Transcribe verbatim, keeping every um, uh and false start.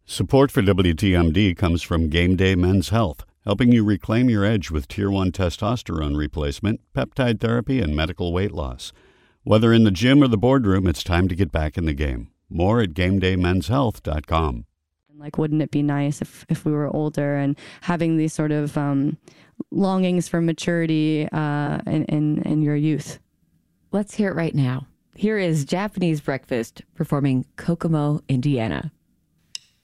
Support for W T M D comes from Game Day Men's Health, helping you reclaim your edge with Tier one testosterone replacement, peptide therapy, and medical weight loss. Whether in the gym or the boardroom, it's time to get back in the game. More at game day men's health dot com. Like, wouldn't it be nice if, if we were older and having these sort of um, longings for maturity uh, in, in, in your youth? Let's hear it right now. Here is Japanese Breakfast performing Kokomo, Indiana.